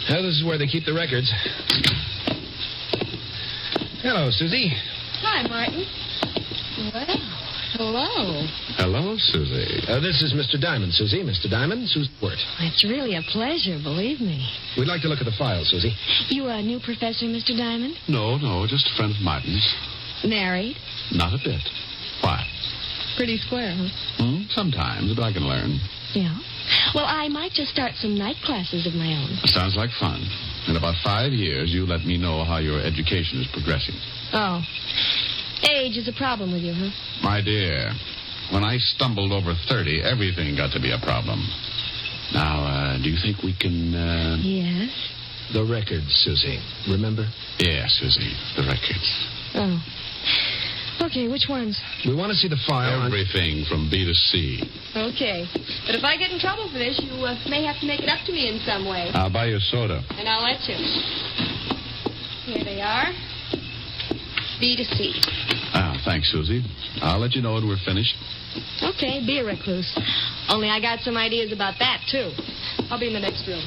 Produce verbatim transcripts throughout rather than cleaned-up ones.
Well, this is where they keep the records. Hello, Susie. Hi, Martin. Well, hello. Hello, Susie. Uh, this is Mister Diamond, Susie. Mister Diamond, Susie Wirt. It's really a pleasure, believe me. We'd like to look at the file, Susie. You a new professor, Mister Diamond? No, no, just a friend of Martin's. Married? Not a bit. Why? Pretty square, huh? Hmm, sometimes, but I can learn. Yeah. Well, I might just start some night classes of my own. Sounds like fun. In about five years, you let me know how your education is progressing. Oh. Age is a problem with you, huh? My dear, when I stumbled over thirty, everything got to be a problem. Now, uh, do you think we can, uh... Yes? The records, Susie. Remember? Yeah, Susie, the records. Oh. Okay, which ones? We want to see the file. Everything from B to C. Okay. But if I get in trouble for this, you uh, may have to make it up to me in some way. I'll buy you a soda. And I'll let you. Here they are. B to C. Ah, thanks, Susie. I'll let you know when we're finished. Okay, be a recluse. Only I got some ideas about that, too. I'll be in the next room.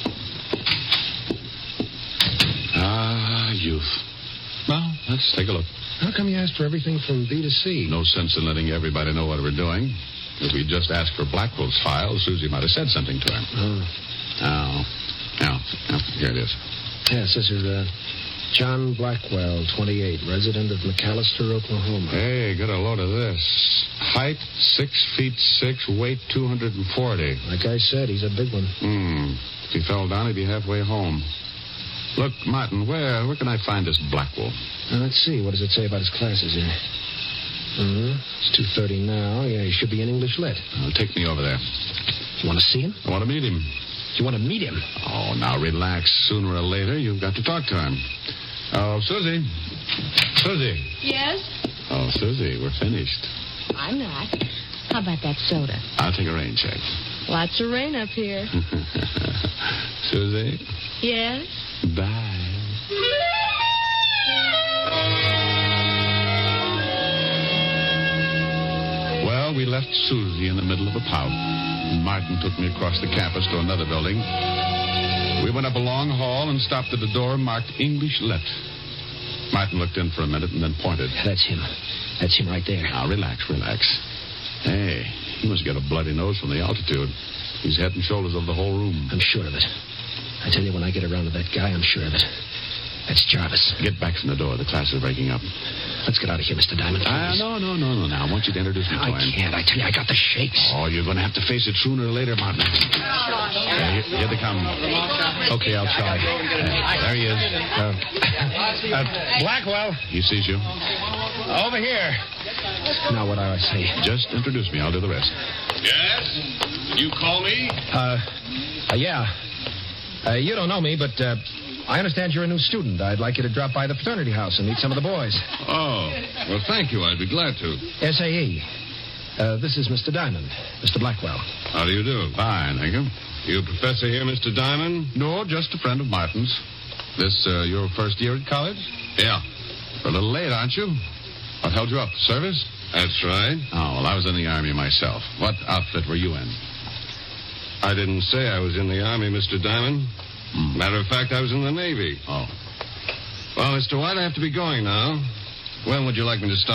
Ah, youth. Well, let's take a look. How come you asked for everything from B to C? No sense in letting everybody know what we're doing. If we just asked for Blackwell's file, Susie might have said something to him. Oh. Oh. Now, now, here it is. Yes, this is uh, John Blackwell, twenty-eight, resident of McAllister, Oklahoma. Hey, get a load of this. Height, six feet six, weight two hundred forty. Like I said, he's a big one. Hmm. If he fell down, he'd be halfway home. Look, Martin, where where can I find this Blackwell? Now, let's see. What does it say about his classes here? Mm-hmm. It's two thirty now. Yeah, he should be in English Lit. Uh, take me over there. You want to see him? I want to meet him. You want to meet him? Oh, now relax. Sooner or later, you've got to talk to him. Oh, Susie. Susie. Yes? Oh, Susie, we're finished. I'm not. How about that soda? I'll take a rain check. Lots of rain up here. Susie? Yes? Bye. Well, we left Susie in the middle of a pout. Martin took me across the campus to another building. We went up a long hall and stopped at a door marked English Lit. Martin looked in for a minute and then pointed. That's him. That's him right there. Now, relax, relax. Hey, he must get a bloody nose from the altitude. He's head and shoulders over the whole room. I'm sure of it. I tell you, when I get around to that guy, I'm sure of it. That's Jarvis. Get back from the door. The class is breaking up. Let's get out of here, Mister Diamond. Ah, uh, no, no, no, no. Now, I want you to introduce me to I him. I can't. I tell you, I got the shakes. Oh, you're going to have to face it sooner or later, Martin. Yeah, here, here they come. Okay, I'll try. Uh, there he is. Uh, uh, Blackwell. He sees you. Over here. Now, what do I say? Just introduce me. I'll do the rest. Yes? You call me? Uh, uh yeah. Uh, you don't know me, but uh, I understand you're a new student. I'd like you to drop by the fraternity house and meet some of the boys. Oh, well, thank you. I'd be glad to. S A E. Uh, this is Mister Diamond, Mister Blackwell. How do you do? Fine, thank you. You professor here, Mister Diamond? No, just a friend of Martin's. This, uh, your first year at college? Yeah. You're a little late, aren't you? What held you up? Service? That's right. Oh, well, I was in the Army myself. What outfit were you in? I didn't say I was in the Army, Mister Diamond. Hmm. Matter of fact, I was in the Navy. Oh. Well, Mister White, I have to be going now. When would you like me to start?